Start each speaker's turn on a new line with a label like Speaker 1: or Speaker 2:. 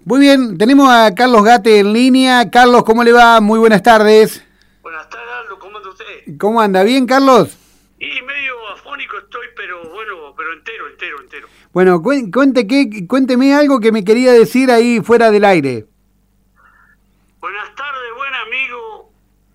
Speaker 1: Muy bien, tenemos a Carlos Gate en línea. Carlos, ¿cómo le va? Muy buenas tardes.
Speaker 2: Buenas tardes, Aldo, ¿cómo anda usted?
Speaker 1: ¿Cómo anda? ¿Bien, Carlos?
Speaker 2: Y medio afónico estoy, pero bueno, pero entero.
Speaker 1: Bueno, cuénteme algo que me quería decir ahí fuera del aire.